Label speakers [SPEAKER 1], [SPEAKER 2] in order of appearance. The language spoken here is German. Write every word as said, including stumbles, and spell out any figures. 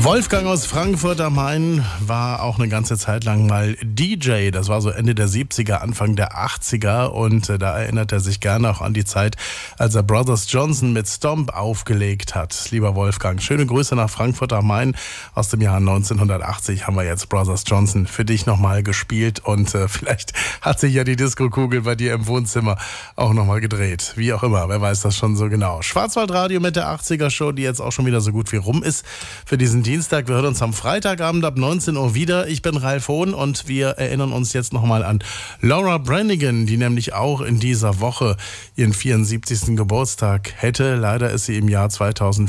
[SPEAKER 1] Wolfgang aus Frankfurt am Main war auch eine ganze Zeit lang mal D J. Das war so Ende der siebziger, Anfang der achtziger und äh, da erinnert er sich gerne auch an die Zeit, als er Brothers Johnson mit Stomp aufgelegt hat. Lieber Wolfgang, schöne Grüße nach Frankfurt am Main. Aus dem Jahr neunzehnhundertachtzig haben wir jetzt Brothers Johnson für dich nochmal gespielt und äh, vielleicht hat sich ja die Diskokugel bei dir im Wohnzimmer auch nochmal gedreht. Wie auch immer, wer weiß das schon so genau. Schwarzwaldradio mit der achtziger-Show, die jetzt auch schon wieder so gut wie rum ist für diesen Dienstag. Wir hören uns am Freitagabend ab neunzehn Uhr wieder. Ich bin Ralf Hohn und wir erinnern uns jetzt nochmal an Laura Branigan, die nämlich auch in dieser Woche ihren vierundsiebzigsten Geburtstag hätte. Leider ist sie im Jahr zweitausend